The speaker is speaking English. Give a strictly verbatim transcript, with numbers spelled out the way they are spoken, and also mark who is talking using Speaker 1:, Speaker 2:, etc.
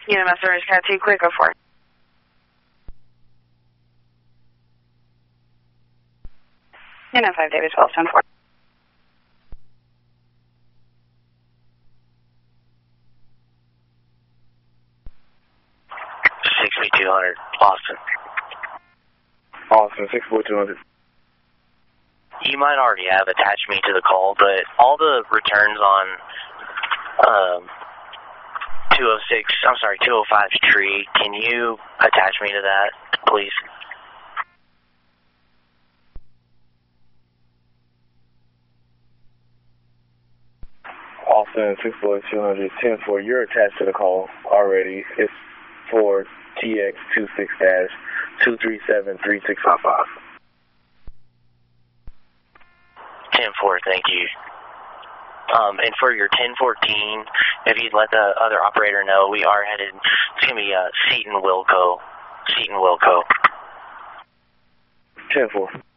Speaker 1: Unit Master Ridge Cat two, quick, go for it. Unit five, David twelve, ten four.
Speaker 2: six B two hundred, Austin.
Speaker 3: Austin, six four two hundred.
Speaker 2: You might already have attached me to the call, but all the returns on um, two oh six, I'm sorry, two oh five's tree, can you attach me to that, please?
Speaker 3: Austin, six four two hundred, ten four, you're attached to the call already. It's for T X two six two three seven three six five five.
Speaker 2: ten four, thank you. Um, and for your ten fourteen, if you'd let the other operator know, we are headed, it's going to be uh, Seton Wilco. Seton Wilco.
Speaker 3: ten four.